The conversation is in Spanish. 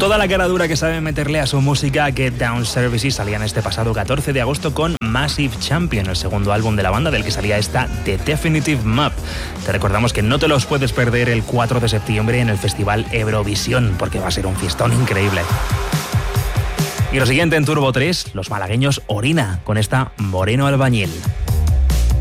toda la cara dura que saben meterle a su música, Get Down Services salían este pasado 14 de agosto con Massive Champion, el segundo álbum de la banda del que salía esta The Definitive Map. Te recordamos que no te los puedes perder el 4 de septiembre en el Festival Eurovisión, porque va a ser un fiestón increíble. Y lo siguiente en Turbo 3, los malagueños Orina, con esta Moreno Albañil.